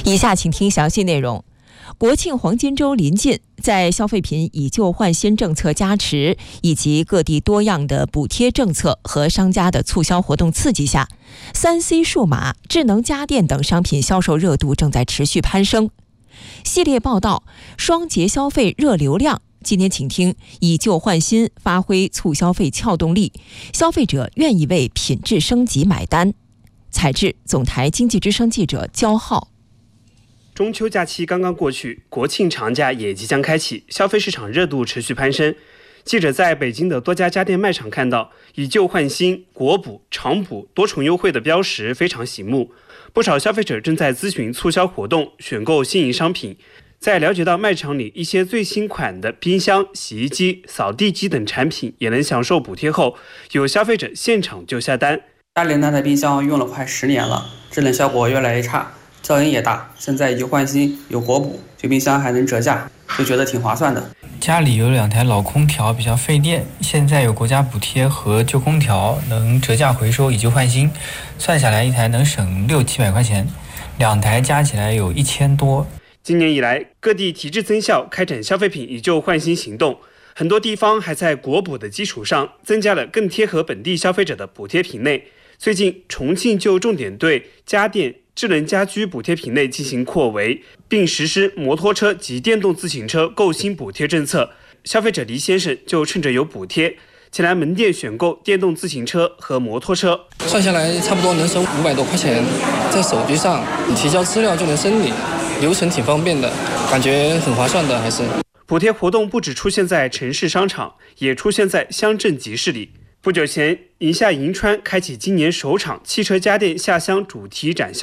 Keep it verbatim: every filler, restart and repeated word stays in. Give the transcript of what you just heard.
以下请听详细内容。国庆黄金周临近，在消费品以旧换新政策加持，以及各地多样的补贴政策和商家的促销活动刺激下， 三 C 数码、智能家电等商品销售热度正在持续攀升。系列报道双节消费热流量，今天请听以旧换新，发挥促消费撬动力，消费者愿意为品质升级买单。采制总台经济之声记者焦浩。 中秋假期刚刚过去，国庆长假也即将开启，消费市场热度持续攀升。记者在北京的多家家电卖场看到，以旧换新、国补、长补多重优惠的标识非常醒目，不少消费者正在咨询促销活动，选购心仪商品。在了解到卖场里一些最新款的冰箱、洗衣机、扫地机等产品也能享受补贴后，有消费者现场就下单。 家里那台冰箱用了快十年了，制冷效果越来越差，噪音也大，现在以旧换新，有国补，这冰箱还能折价，就觉得挺划算的。 家里有两台老空调比较费电，现在有国家补贴和旧空调能折价回收以旧换新，算下来一台能省六七百块钱，两台加起来有一千多。 今年以来，各地提质增效，开展消费品以旧换新行动，很多地方还在国补的基础上，增加了更贴合本地消费者的补贴品类。最近，重庆就重点对家电、智能家居补贴品类进行扩围，并实施摩托车及电动自行车购新补贴政策。消费者黎先生就趁着有补贴，前来门店选购电动自行车和摩托车， 算下来差不多能省五百多块钱，在手机上你提交资料就能申领，流程挺方便的，感觉很划算的。还是补贴活动不只出现在城市商场，也出现在乡镇集市里。不久前，宁夏银川开启今年首场汽车家电下乡主题展销